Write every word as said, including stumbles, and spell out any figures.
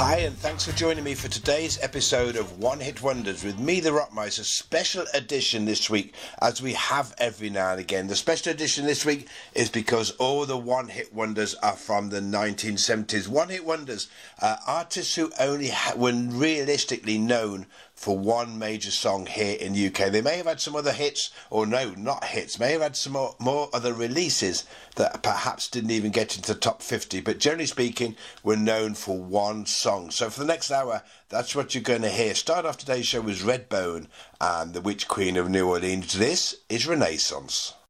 Hi, and thanks for joining me for today's episode of One Hit Wonders with me, the Rockmiser. Special edition this week, as we have every now and again. The special edition this week is because all the One Hit Wonders are from the nineteen seventies. One Hit Wonders, uh, artists who only ha- were realistically known for one major song here in the U K. They may have had some other hits, or no, not hits, may have had some more, more other releases that perhaps didn't even get into the top fifty, but generally speaking, were known for one song. So for the next hour, that's what you're going to hear. Start off today's show with Redbone and the Witch Queen of New Orleans. This is Renaissance.